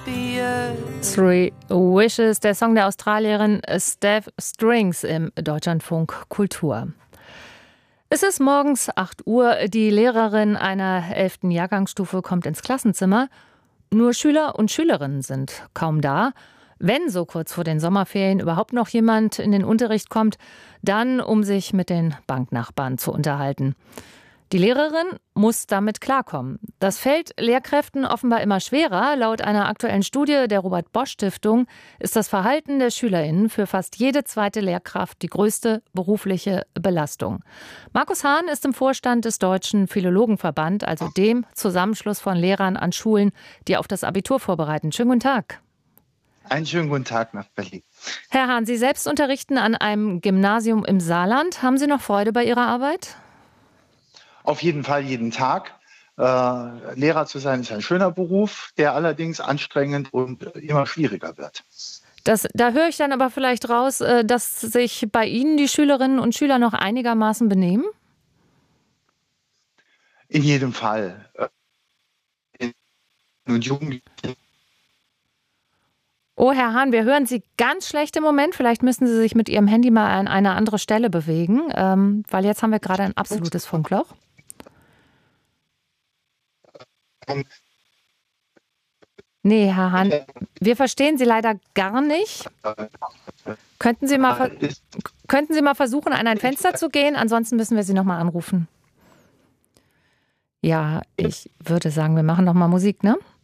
Three Wishes, der Song der Australierin Steph Strings im Deutschlandfunk Kultur. Es ist morgens 8 Uhr. Die Lehrerin einer 11. Jahrgangsstufe kommt ins Klassenzimmer. Nur Schüler und Schülerinnen sind kaum da. Wenn so kurz vor den Sommerferien überhaupt noch jemand in den Unterricht kommt, dann um sich mit den Banknachbarn zu unterhalten. Die Lehrerin muss damit klarkommen. Das fällt Lehrkräften offenbar immer schwerer. Laut einer aktuellen Studie der Robert-Bosch-Stiftung ist das Verhalten der SchülerInnen für fast jede zweite Lehrkraft die größte berufliche Belastung. Markus Hahn ist im Vorstand des Deutschen Philologenverband, also dem Zusammenschluss von Lehrern an Schulen, die auf das Abitur vorbereiten. Schönen guten Tag. Einen schönen guten Tag nach Berlin. Herr Hahn, Sie selbst unterrichten an einem Gymnasium im Saarland. Haben Sie noch Freude bei Ihrer Arbeit? Auf jeden Fall jeden Tag. Lehrer zu sein ist ein schöner Beruf, der allerdings anstrengend und immer schwieriger wird. Da höre ich dann aber vielleicht raus, dass sich bei Ihnen die Schülerinnen und Schüler noch einigermaßen benehmen? In jedem Fall. Und Jugendliche. Oh, Herr Hahn, wir hören Sie ganz schlecht im Moment. Vielleicht müssen Sie sich mit Ihrem Handy mal an eine andere Stelle bewegen, weil jetzt haben wir gerade ein absolutes Funkloch. Nee, Herr Hahn, wir verstehen Sie leider gar nicht. Könnten Sie mal versuchen, an ein Fenster zu gehen? Ansonsten müssen wir Sie nochmal anrufen. Ja, ich würde sagen, wir machen nochmal Musik, ne?